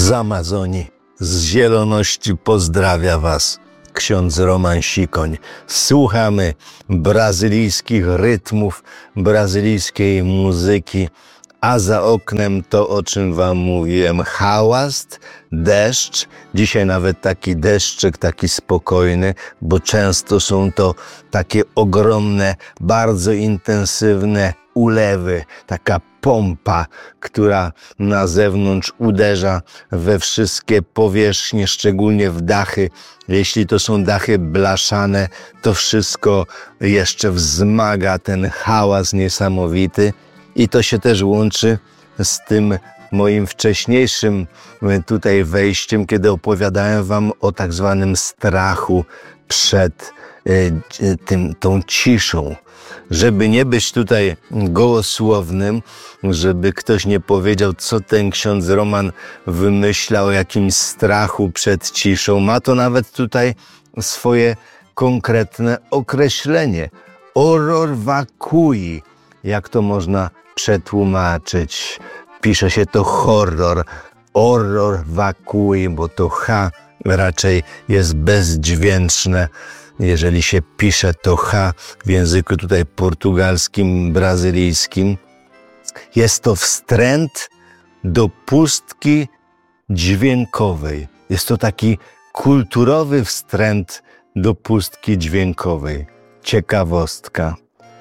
Z Amazonii, z zieloności pozdrawia Was ksiądz Roman Sikoń. Słuchamy brazylijskich rytmów, brazylijskiej muzyki, a za oknem to, o czym Wam mówiłem, hałas, deszcz. Dzisiaj nawet taki deszczyk, taki spokojny, bo często są to takie ogromne, bardzo intensywne ulewy, taka pompa, która na zewnątrz uderza we wszystkie powierzchnie, szczególnie w dachy. Jeśli to są dachy blaszane, to wszystko jeszcze wzmaga ten hałas niesamowity. I to się też łączy z tym moim wcześniejszym tutaj wejściem, kiedy opowiadałem Wam o tak zwanym strachu przed tą ciszą. Żeby nie być tutaj gołosłownym, żeby ktoś nie powiedział, co ten ksiądz Roman wymyślał o jakimś strachu przed ciszą. Ma to nawet tutaj swoje konkretne określenie. Horror vacui. Jak to można przetłumaczyć? Pisze się to horror vacui, bo to H raczej jest bezdźwięczne. Jeżeli się pisze to H w języku tutaj portugalskim, brazylijskim, jest to wstręt do pustki dźwiękowej. Jest to taki kulturowy wstręt do pustki dźwiękowej. Ciekawostka.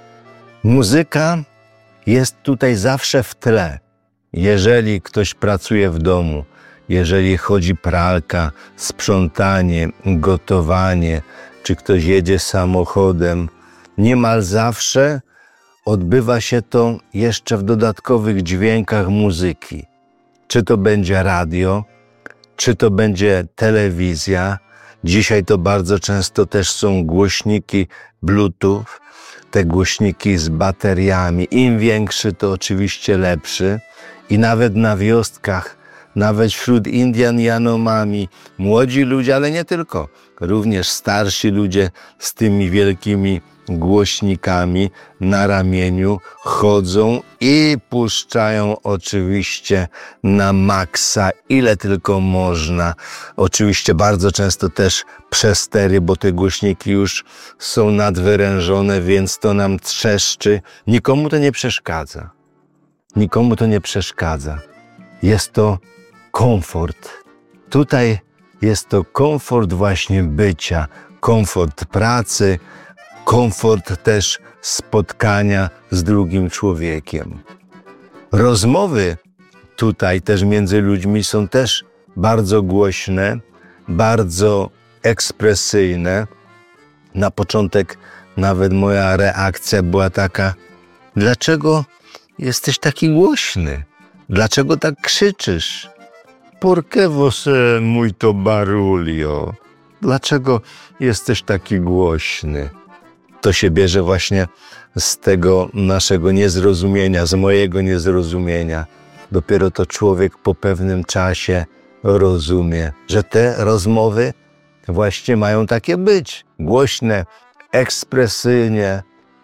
Muzyka jest tutaj zawsze w tle. Jeżeli ktoś pracuje w domu, jeżeli chodzi pralka, sprzątanie, gotowanie, czy ktoś jedzie samochodem, niemal zawsze odbywa się to jeszcze w dodatkowych dźwiękach muzyki. Czy to będzie radio, czy to będzie telewizja. Dzisiaj to bardzo często też są głośniki Bluetooth, te głośniki z bateriami. Im większy, to oczywiście lepszy. I nawet na wioskach, nawet wśród Indian Yanomami, młodzi ludzie, ale nie tylko, również starsi ludzie z tymi wielkimi głośnikami na ramieniu chodzą i puszczają oczywiście na maksa, ile tylko można. Oczywiście bardzo często też przestery, bo te głośniki już są nadwyrężone, więc to nam trzeszczy. Nikomu to nie przeszkadza. Nikomu to nie przeszkadza. Jest to komfort. Tutaj jest to komfort właśnie bycia, komfort pracy, komfort też spotkania z drugim człowiekiem. Rozmowy tutaj też między ludźmi są też bardzo głośne, bardzo ekspresyjne. Na początek nawet moja reakcja była taka: dlaczego jesteś taki głośny? Dlaczego tak krzyczysz? Por que você muito barulho? Dlaczego jesteś taki głośny? To się bierze właśnie z tego naszego niezrozumienia, z mojego niezrozumienia. Dopiero to człowiek po pewnym czasie rozumie, że te rozmowy właśnie mają takie być. Głośne, ekspresyjnie.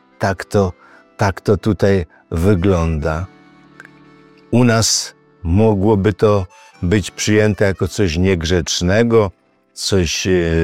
Tak to tutaj wygląda. U nas mogłoby to być przyjęte jako coś niegrzecznego, coś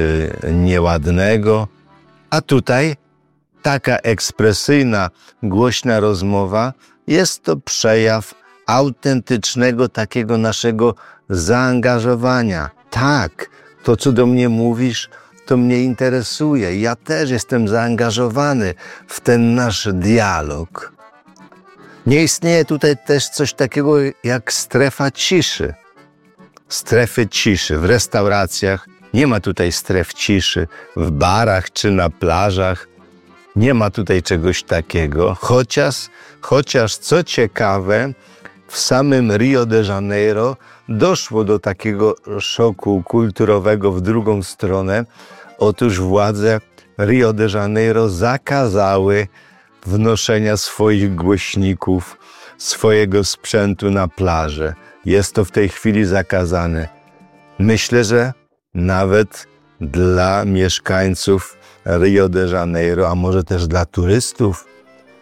nieładnego, a tutaj taka ekspresyjna, głośna rozmowa jest to przejaw autentycznego takiego naszego zaangażowania. Tak, to co do mnie mówisz, to mnie interesuje. Ja też jestem zaangażowany w ten nasz dialog. Nie istnieje tutaj też coś takiego jak strefa ciszy. Strefy ciszy w restauracjach. Nie ma tutaj stref ciszy w barach czy na plażach. Nie ma tutaj czegoś takiego. Chociaż co ciekawe, w samym Rio de Janeiro doszło do takiego szoku kulturowego w drugą stronę. Otóż władze Rio de Janeiro zakazały wnoszenia swoich głośników, swojego sprzętu na plażę. Jest to w tej chwili zakazane. Myślę, że nawet dla mieszkańców Rio de Janeiro, a może też dla turystów,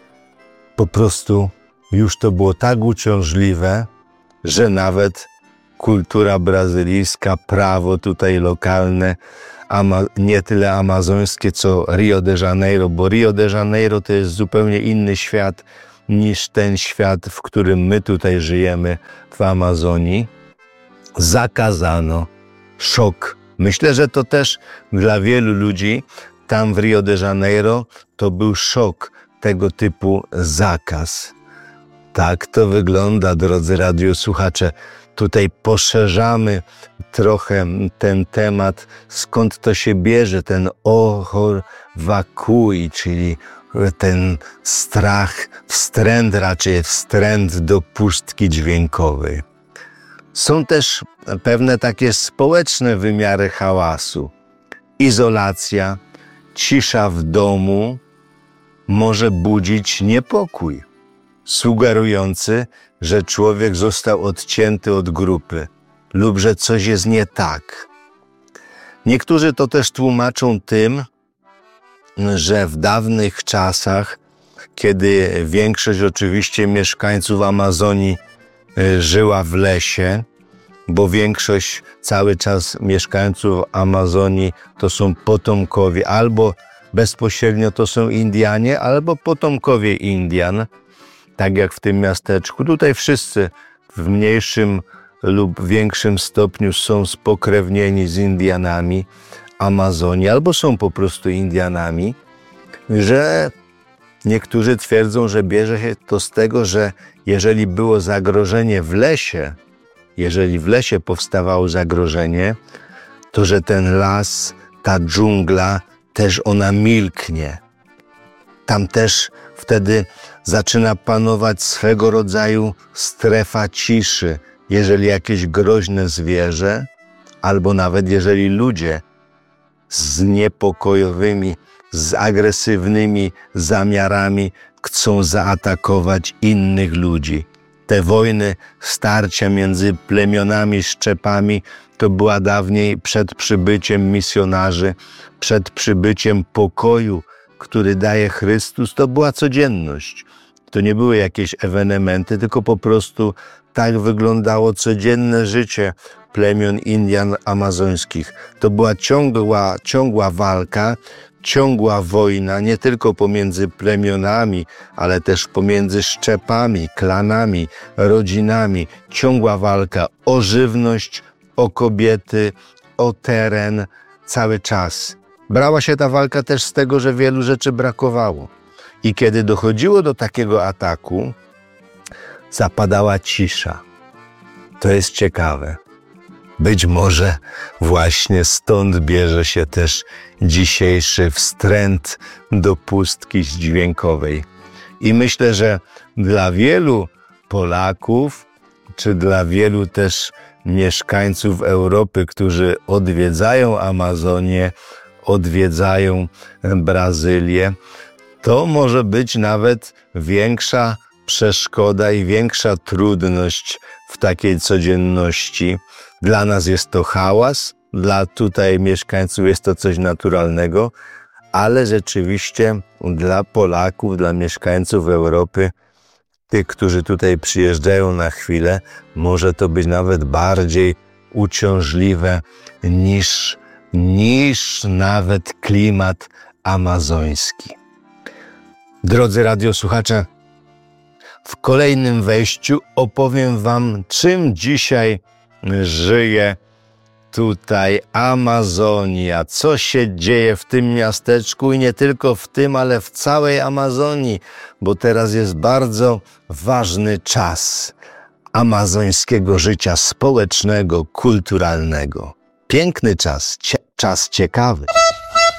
po prostu już to było tak uciążliwe, że nawet kultura brazylijska, prawo tutaj lokalne, nie tyle amazońskie, co Rio de Janeiro, bo Rio de Janeiro to jest zupełnie inny świat niż ten świat, w którym my tutaj żyjemy w Amazonii. Zakazano. Szok. Myślę, że to też dla wielu ludzi tam w Rio de Janeiro to był szok, tego typu zakaz. Tak to wygląda, drodzy radiosłuchacze. Tutaj poszerzamy trochę ten temat, skąd to się bierze, ten horror vacui, czyli ten strach, wstręt do pustki dźwiękowej. Są też pewne takie społeczne wymiary hałasu. Izolacja, cisza w domu może budzić niepokój, sugerujący, że człowiek został odcięty od grupy lub że coś jest nie tak. Niektórzy to też tłumaczą tym, że w dawnych czasach, kiedy większość oczywiście mieszkańców Amazonii żyła w lesie, bo większość cały czas mieszkańców Amazonii to są potomkowie, albo bezpośrednio to są Indianie, albo potomkowie Indian, tak jak w tym miasteczku. Tutaj wszyscy w mniejszym lub większym stopniu są spokrewnieni z Indianami Amazonii, albo są po prostu Indianami, że niektórzy twierdzą, że bierze się to z tego, że jeżeli było zagrożenie w lesie, jeżeli w lesie powstawało zagrożenie, to że ten las, ta dżungla, też ona milknie. Tam też wtedy zaczyna panować swego rodzaju strefa ciszy, jeżeli jakieś groźne zwierzę, albo nawet jeżeli ludzie z niepokojowymi, z agresywnymi zamiarami chcą zaatakować innych ludzi. Te wojny, starcia między plemionami, szczepami, to była dawniej przed przybyciem misjonarzy, przed przybyciem pokoju, który daje Chrystus, to była codzienność. To nie były jakieś ewenementy, tylko po prostu tak wyglądało codzienne życie plemion Indian amazońskich. To była ciągła walka, ciągła wojna, nie tylko pomiędzy plemionami, ale też pomiędzy szczepami, klanami, rodzinami. Ciągła walka o żywność, o kobiety, o teren, cały czas. Brała się ta walka też z tego, że wielu rzeczy brakowało. I kiedy dochodziło do takiego ataku, zapadała cisza. To jest ciekawe. Być może właśnie stąd bierze się też dzisiejszy wstręt do pustki dźwiękowej. I myślę, że dla wielu Polaków, czy dla wielu też mieszkańców Europy, którzy odwiedzają Amazonię, odwiedzają Brazylię, to może być nawet większa przeszkoda i większa trudność w takiej codzienności. Dla nas jest to hałas, dla tutaj mieszkańców jest to coś naturalnego, ale rzeczywiście dla Polaków, dla mieszkańców Europy, tych, którzy tutaj przyjeżdżają na chwilę, może to być nawet bardziej uciążliwe niż nawet klimat amazoński. Drodzy radiosłuchacze, w kolejnym wejściu opowiem wam, czym dzisiaj żyje tutaj Amazonia, co się dzieje w tym miasteczku i nie tylko w tym, ale w całej Amazonii, bo teraz jest bardzo ważny czas amazońskiego życia społecznego, kulturalnego. Piękny czas, czas ciekawy.